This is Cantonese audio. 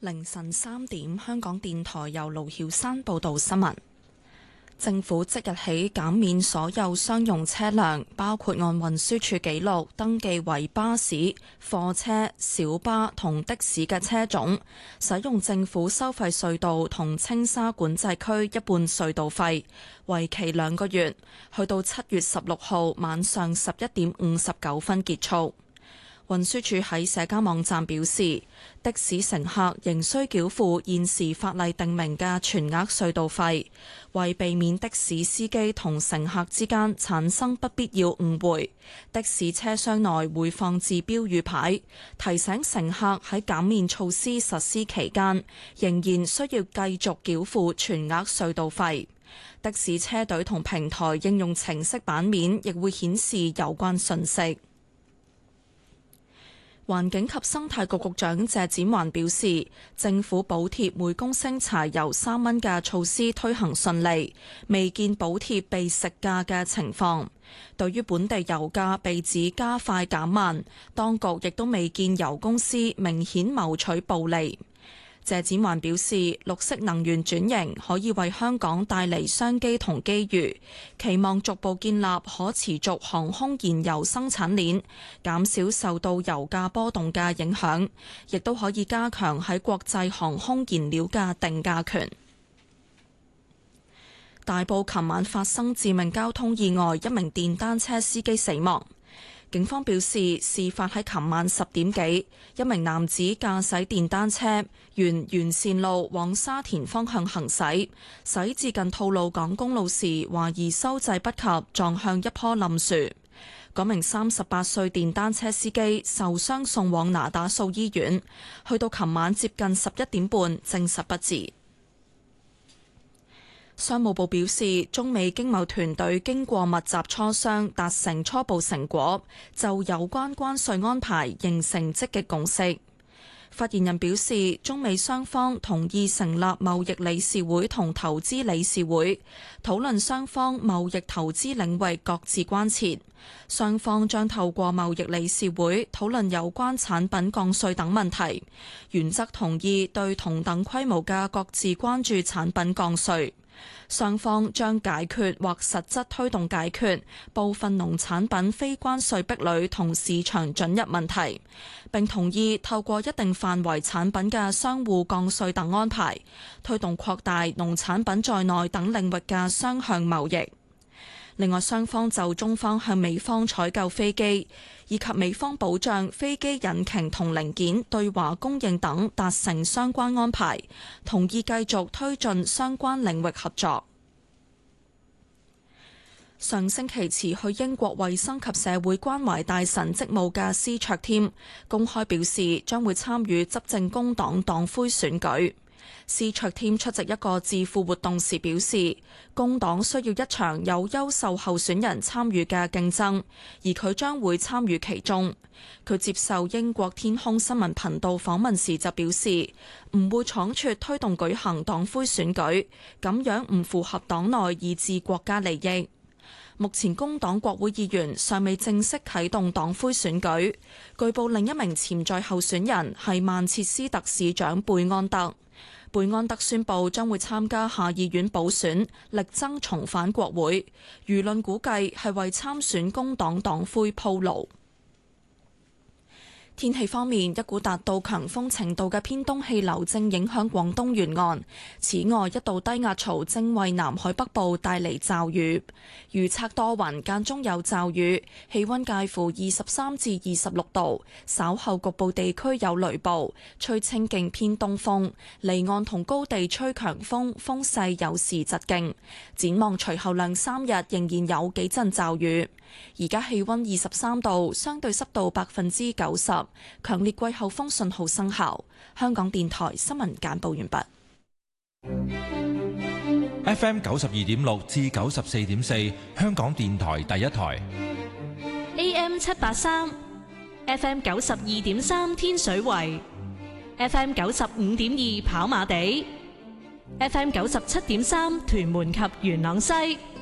凌晨3點，香港電台由盧曉山報道新聞。政府即日起減免所有商用車輛，包括按運輸署記錄登記為巴士、貨車、小巴同的士嘅車種，使用政府收費隧道同青沙管制區一半隧道費，為期2個月，去到7月16號晚上11點59分結束。運輸署喺社交網站表示，的士乘客仍需繳付現時法例訂明嘅全額隧道費，為避免的士司機同乘客之間產生不必要誤會，的士車廂內會放置標語牌，提醒乘客喺減免措施實施期間，仍然需要繼續繳付全額隧道費。的士車隊同平台應用程式版面亦會顯示有關訊息。環境及生態局局長謝展寰表示，政府補貼每公升柴油3蚊嘅措施推行順利，未見補貼被食價嘅情況。對於本地油價被指加快減慢，當局亦都未見油公司明顯謀取暴利。謝展寰表示，綠色能源轉型可以為香港帶嚟商機同機遇，期望逐步建立可持續航空燃油生產鏈，減少受到油價波動嘅影響，亦都可以加強喺國際航空燃料嘅定價權。大埔琴晚發生致命交通意外，一名電單車司機死亡。警方表示，事發喺琴晚10點幾，一名男子駕駛電單車沿沿線路往沙田方向行駛，駛至近吐露港公路時，懷疑收掣不及，撞向一棵冧樹。嗰名38歲電單車司機受傷送往那打素醫院，去到琴晚接近11點半，證實不治。商務部表示，中美經貿團隊經過密集磋商，達成初步成果，就有關關稅安排形成積極共識。發言人表示，中美雙方同意成立貿易理事會同投資理事會，討論雙方貿易投資領域各自關切。雙方將透過貿易理事會討論有關產品降稅等問題，原則同意對同等規模嘅各自關注產品降稅。雙方將解決或實質推動解決部分農產品非關稅壁壘同市場准入問題，並同意透過一定範圍產品嘅相互降稅等安排，推動擴大農產品在內等領域嘅雙向貿易。另外，雙方就中方向美方採購飛機，以及美方保障飛機引擎同零件對華供應等達成相關安排，同意繼續推進相關領域合作。上星期辭去英國衛生及社會關懷大臣職務嘅司卓添公開表示，將會參與執政工黨黨魁選舉。司卓添出席一個智庫活動時表示，工黨需要一場有優秀候選人參與嘅競爭，而佢將會參與其中。佢接受英國天空新聞頻道訪問時就表示，唔會倉促推動舉行黨魁選舉，咁樣唔符合黨內以至國家利益。目前工黨國會議員尚未正式啟動黨魁選舉，據報另一名潛在候選人係曼徹斯特市長貝安德。貝安德宣布將會參加下議院補選，力爭重返國會。輿論估計係為參選工黨黨魁鋪路。天氣方面，一股達到強風程度嘅偏東氣流正影響廣東沿岸。此外，一道低壓槽正為南海北部帶嚟驟雨。預測多雲，間中有驟雨，氣溫介乎23至26度。稍後局部地區有雷暴，吹清勁偏東風。離岸同高地吹強風，風勢有時疾勁。展望隨後2-3日仍然有幾陣驟雨。而家氣溫23度，相對濕度90%，強烈季候風信號生效。香港電台新聞簡報完畢。 FM 92.6至94.4，香港電台第一台。 AM 783 ，FM 92.3天水圍，FM 95.2跑馬地，FM 97.3屯門及元朗西。